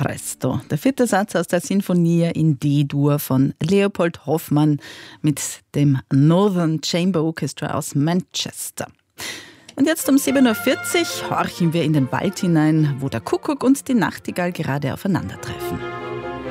Presto, der vierte Satz aus der Sinfonia in D-Dur von Leopold Hoffmann mit dem Northern Chamber Orchestra aus Manchester. Und jetzt um 7.40 Uhr horchen wir in den Wald hinein, wo der Kuckuck und die Nachtigall gerade aufeinandertreffen.